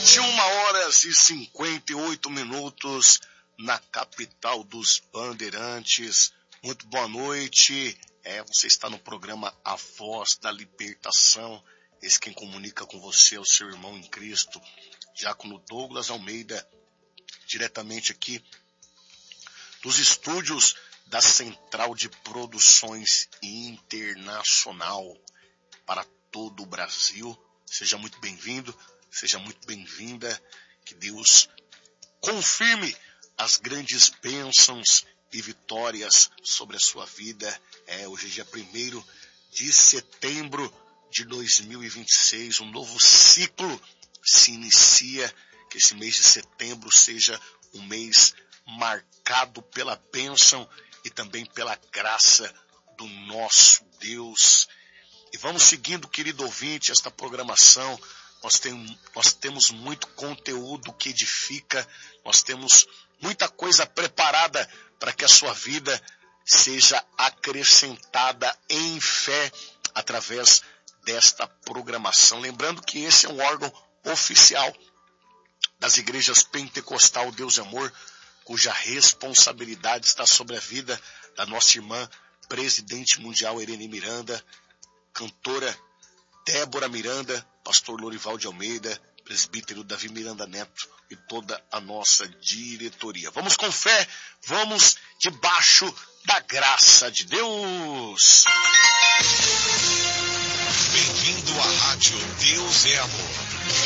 21h58 na capital dos Bandeirantes. Muito boa noite. Você está no programa A Voz da Libertação. Esse quem comunica com você é o seu irmão em Cristo, Diácono Douglas Almeida, diretamente aqui dos estúdios da Central de Produções Internacional para todo o Brasil. Seja muito bem-vindo, seja muito bem-vinda. Que Deus confirme as grandes bênçãos e vitórias sobre a sua vida. Hoje é dia 1º de setembro de 2026, um novo ciclo se inicia. Que esse mês de setembro seja um mês marcado pela bênção e também pela graça do nosso Deus. E vamos seguindo, querido ouvinte, esta programação. Nós temos muito conteúdo que edifica, nós temos muita coisa preparada para que a sua vida seja acrescentada em fé através desta programação. Lembrando que esse é um órgão oficial das igrejas Pentecostal Deus e Amor, cuja responsabilidade está sobre a vida da nossa irmã presidente mundial Irene Miranda, cantora Débora Miranda, pastor Lorival de Almeida, presbítero Davi Miranda Neto e toda a nossa diretoria. Vamos com fé, vamos debaixo da graça de Deus. Bem-vindo à Rádio Deus é Amor.